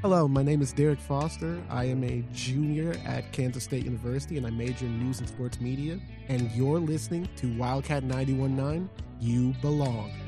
Hello, my name is Derek Foster. I am a junior at Kansas State University and I major in news and sports media. And you're listening to Wildcat 91.9. You belong.